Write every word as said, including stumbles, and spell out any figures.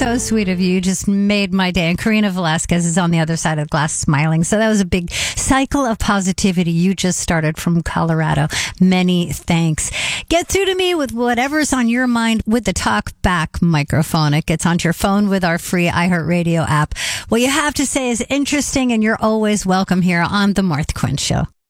So sweet of you. You just made my day. And Karina Velasquez is on the other side of the glass smiling. So that was a big cycle of positivity you just started from Colorado. Many thanks. Get through to me with whatever's on your mind with the Talk Back microphone. It gets onto your phone with our free iHeartRadio app. What you have to say is interesting, and you're always welcome here on The Martha Quinn Show.